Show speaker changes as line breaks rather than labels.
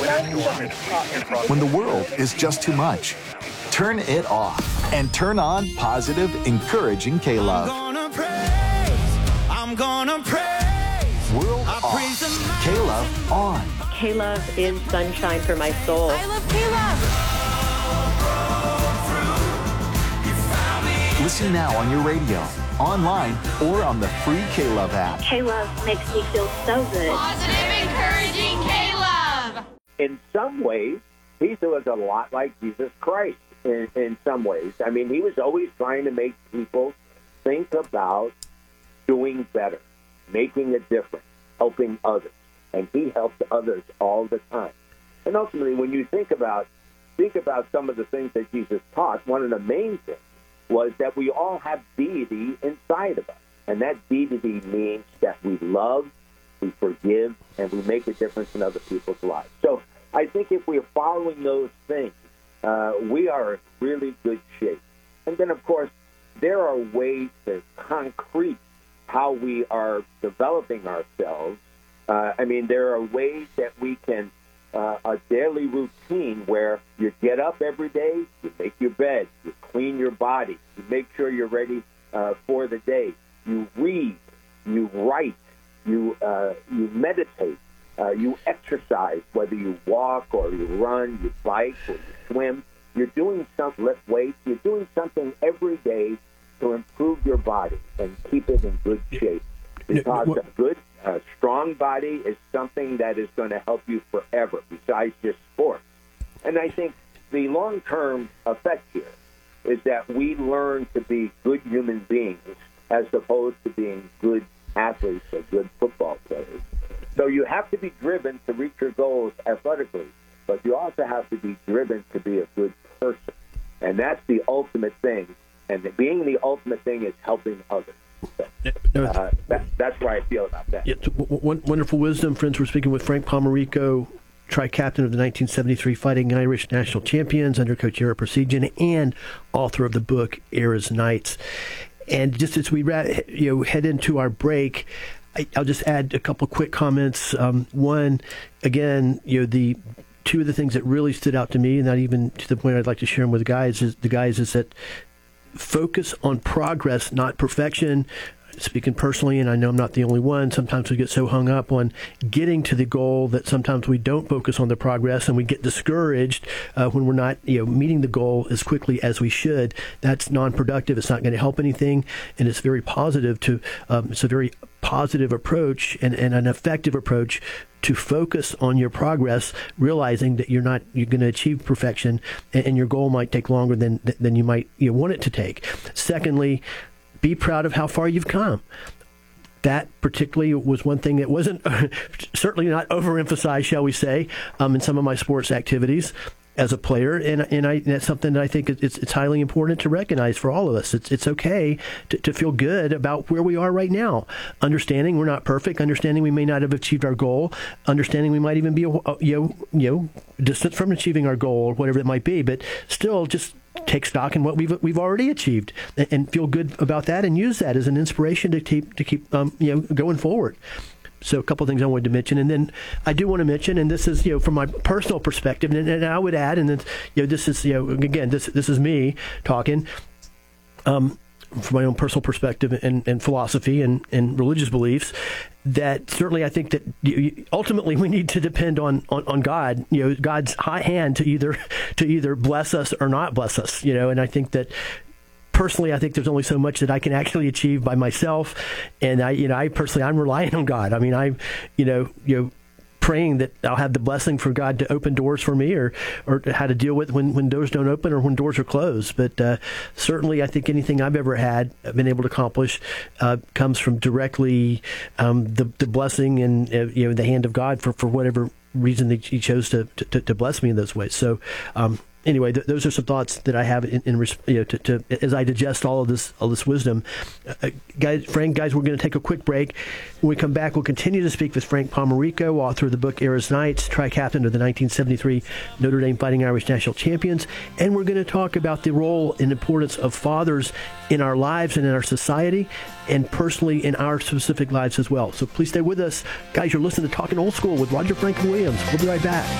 When the world is just too much, turn it off and turn on positive, encouraging K-Love.
I'm gonna praise.
World off. K-Love on.
K-Love is sunshine for my soul.
I love K-Love.
Listen now on your radio, online, or on the free K-Love app.
K-Love makes me feel so good.
Positive, encouraging K-Love.
In some ways, he was a lot like Jesus Christ in some ways. I mean, he was always trying to make people think about doing better, making a difference, helping others. And he helped others all the time. And ultimately, when you think about some of the things that Jesus taught, one of the main things was that we all have deity inside of us. And that deity means that we love, we forgive, and we make a difference in other people's lives. So I think if we're following those things, we are in really good shape. And then, of course, there are ways to concrete how we are developing ourselves. There are ways that we can, a daily routine where you get up every day, you make your bed, you clean your body, you make sure you're ready for the day, you read, you write, you meditate, you exercise, whether you walk or you run, you bike or you swim. You're doing something, lift weights, you're doing something every day to improve your body and keep it in good shape. Because a good, strong body is something that is going to help you forever, besides just sports. And I think the long-term effect here is that we learn to be good human beings as opposed to being good athletes or good football players. So you have to be driven to reach your goals athletically, but you also have to be driven to be a good person. And that's the ultimate thing. And being the ultimate thing is helping others. So, that's where I feel about that.
Yeah, wonderful wisdom. Friends, we're speaking with Frank Pomarico, tri-captain of the 1973 Fighting Irish national champions under Coach Ara Parseghian and author of the book Ara's Nights. And just as we head into our break, I'll just add a couple quick comments. One, again, the two of the things that really stood out to me, and not even to the point I'd like to share them with the guys, is that focus on progress, not perfection. Speaking personally, and I know I'm not the only one, sometimes we get so hung up on getting to the goal that sometimes we don't focus on the progress, and we get discouraged when we're not meeting the goal as quickly as we should. That's non-productive. It's not going to help anything, and it's very positive it's a very positive approach and an effective approach to focus on your progress, realizing that you're going to achieve perfection, and your goal might take longer than you might want it to take. Secondly, be proud of how far you've come. That particularly was one thing that wasn't certainly not overemphasized, shall we say, in some of my sports activities as a player, and that's something that I think it's highly important to recognize for all of us. It's okay to feel good about where we are right now, understanding we're not perfect, understanding we may not have achieved our goal, understanding we might even be distant from achieving our goal or whatever it might be, but still just take stock in what we've already achieved and feel good about that, and use that as an inspiration to keep going forward. So a couple of things I wanted to mention, and then I do want to mention, and this is from my personal perspective, and I would add, and then this is again this is me talking from my own personal perspective and philosophy and religious beliefs. That certainly I think that ultimately we need to depend on God, God's high hand to either bless us or not bless us, and I think that. Personally, I think there's only so much that I can actually achieve by myself, and I'm relying on God. I mean, I'm, praying that I'll have the blessing for God to open doors for me, or how to deal with when doors don't open or when doors are closed. But certainly, I think anything I've ever been able to accomplish comes from directly the blessing and the hand of God for whatever reason that He chose to bless me in those ways. So. Anyway, those are some thoughts that I have as I digest all of this wisdom. Guys, we're going to take a quick break. When we come back, we'll continue to speak with Frank Pomarico, author of the book Ara's Nights, tri-captain of the 1973 Notre Dame Fighting Irish national champions, and we're going to talk about the role and importance of fathers in our lives and in our society, and personally in our specific lives as well. So please stay with us. Guys, you're listening to Talking Old School with Roger Franklin Williams. We'll be right back.